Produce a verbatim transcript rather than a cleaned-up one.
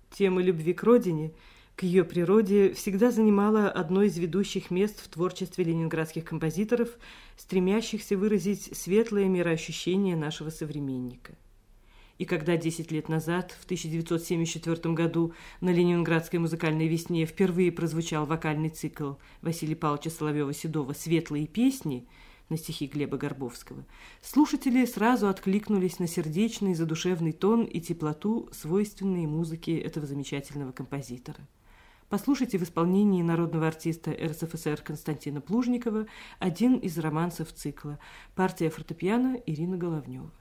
Тема любви к родине, к ее природе, всегда занимала одно из ведущих мест в творчестве ленинградских композиторов, стремящихся выразить светлое мироощущение нашего современника. И когда десять лет назад, в тысяча девятьсот семьдесят четвёртом году, на Ленинградской музыкальной весне впервые прозвучал вокальный цикл Василия Павловича Соловьева-Седова «Светлые песни» на стихи Глеба Горбовского, слушатели сразу откликнулись на сердечный, задушевный тон и теплоту, свойственные музыке этого замечательного композитора. Послушайте в исполнении народного артиста эр эс эф эс эр Константина Плужникова один из романсов цикла, партия фортепиано Ирина Головнева.